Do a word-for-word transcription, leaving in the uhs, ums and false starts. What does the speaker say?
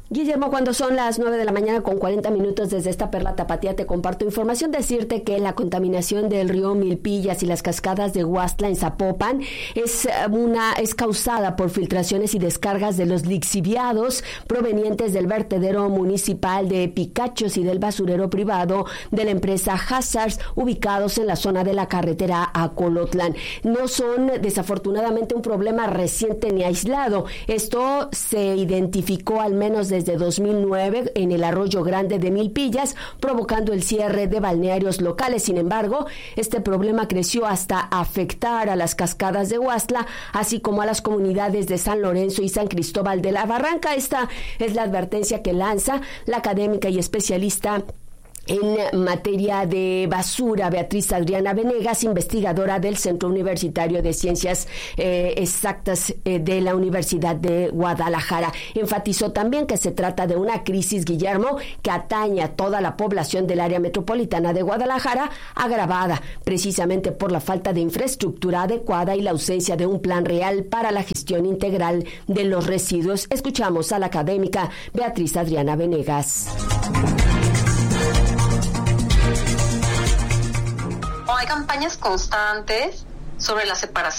Guillermo, cuando son las nueve de la mañana con cuarenta minutos desde esta perla tapatía te comparto información. Decirte que la contaminación del río Milpillas y las cascadas de Huastla en Zapopan es una es causada por filtraciones y descargas de los lixiviados provenientes del vertedero municipal de Picachos y del basurero privado de la empresa Hazards, ubicados en la zona de la carretera a Colotlán. No son desafortunadamente un problema reciente ni aislado. Esto se identificó al menos de desde dos mil nueve en el Arroyo Grande de Milpillas, provocando el cierre de balnearios locales. Sin embargo, este problema creció hasta afectar a las cascadas de Huastla, así como a las comunidades de San Lorenzo y San Cristóbal de la Barranca. Esta es la advertencia que lanza la académica y especialista en materia de basura, Beatriz Adriana Venegas, investigadora del Centro Universitario de Ciencias eh, Exactas eh, de la Universidad de Guadalajara. Enfatizó también que se trata de una crisis, Guillermo, que atañe a toda la población del área metropolitana de Guadalajara, agravada precisamente por la falta de infraestructura adecuada y la ausencia de un plan real para la gestión integral de los residuos. Escuchamos a la académica Beatriz Adriana Venegas. Hay campañas constantes sobre la separación